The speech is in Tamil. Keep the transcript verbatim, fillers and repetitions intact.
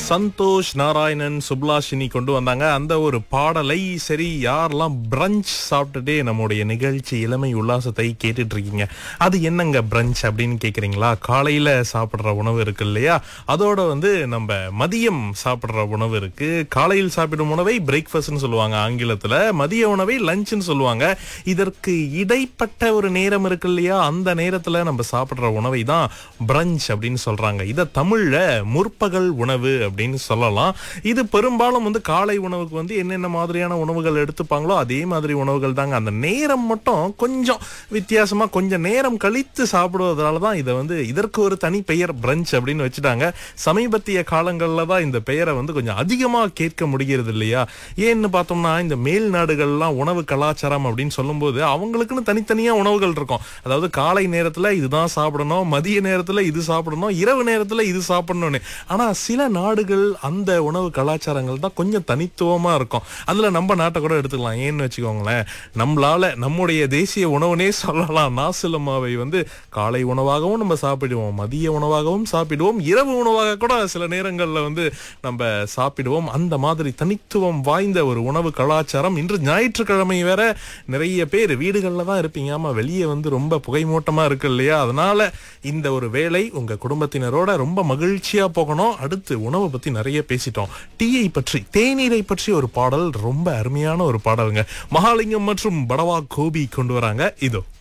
சந்தோஷ் நாராயணன் சுப்லாஷினி கொண்டு வந்தாங்க அந்த ஒரு பாடலை. சரி, யாரெல்லாம் பிரஞ்ச் சாப்பிட்டுட்டே நம்முடைய நிகழ்ச்சி இளமை உல்லாசத்தை கேட்டுட்டு இருக்கீங்க, அது என்னங்க பிரஞ்ச் அப்படின்னு கேக்குறீங்களா? காலையில சாப்பிடுற உணவு இருக்கு இல்லையா, அதோட வந்து நம்ம மதியம் சாப்பிடுற உணவு இருக்கு. காலையில் சாப்பிடும் உணவை பிரேக்ஃபாஸ்ட்னு சொல்லுவாங்க ஆங்கிலத்துல, மதிய உணவை லஞ்ச்னு சொல்லுவாங்க. இதற்கு இடைப்பட்ட ஒரு நேரம் இருக்கு இல்லையா, அந்த நேரத்துல நம்ம சாப்பிடுற உணவை தான் பிரஞ்ச் அப்படின்னு சொல்றாங்க. இத தமிழ்ல முற்பகல் உணவு அப்படின்னு சொல்லலாம். இது பெரும்பாலும் வந்து காலை உணவுக்கு வந்து என்னென்ன மாதிரியான உணவுகள் எடுத்துப்பாங்களோ அதே மாதிரி உணவுகள் தாங்க. அந்த நேரம் மட்டும் கொஞ்சம் வித்தியாசமா கொஞ்சம் நேரம் கழித்து சாப்பிடுவதால தான் இதை வந்து இதற்கு ஒரு தனி பெயர் பிரஞ்ச் அப்படின்னு வச்சுட்டாங்க. சமீபத்திய காலங்கள்ல தான் இந்த பெயரை வந்து கொஞ்சம் அதிகமா கேட்க முடிகிறது இல்லையா. ஏன்னு பார்த்தோம்னா இந்த மேல் நாடுகள்லாம் உணவு கலாச்சாரம் அப்படின்னு சொல்லும்போது அவங்களுக்குன்னு தனித்தனியா உணவுகள் இருக்கும். அதாவது காலை நேரத்துல இதுதான் சாப்பிடணும், மதிய நேரத்துல இது சாப்பிடணும், இரவு நேரத்துல இது சாப்பிடணும்னு. ஆனா சில நாடுகள் அந்த உணவு கலாச்சாரங்கள் தான் கொஞ்சம் தனித்துவமா இருக்கும். அதுல நம்ம நாட்டை கூட எடுத்துக்கலாம். ஏன்னு வச்சுக்கோங்களேன், நம்மளால நம்முடைய தேசிய உணவுனே சொல்லலாம். நாசிலமாவை வந்து காலை உணவாகவும் நம்ம சாப்பிடுவோம், மதிய உணவாகவும் சாப்பிடுவோம், இரவு உணவாக கூட சில நேரங்கள்ல வந்து நம்ம சாப்பிடுவோம். அந்த மாதிரி தனித்துவம் வாய்ந்த ஒரு உணவு கலாச்சாரம். இன்று ஞாயிற்றுக்கிழமை வேற, நிறைய பேர் வீடுகள்ல தான் இருப்பீங்க. ஆமா, வெளியே வந்து ரொம்ப புகைமூட்டமா இருக்கு இல்லையா, அதனால இந்த ஒரு வேளை உங்க குடும்பத்தினரோட ரொம்ப மகிழ்ச்சியா போகணும். அடுத்து உணவை பத்தி நிறைய பேசிட்டோம். டீயை பற்றி, தேநீரை பற்றி ஒரு பாடல், ரொம்ப அருமையான ஒரு பாடலுங்க. மகாலிங்கம் மற்றும் படவா கோபி கொண்டு வராங்க. இதோ